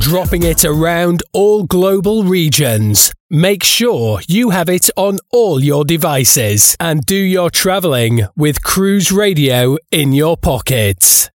dropping it around all global regions. Make sure you have it on all your devices and do your travelling with Cruise Radio in your pockets.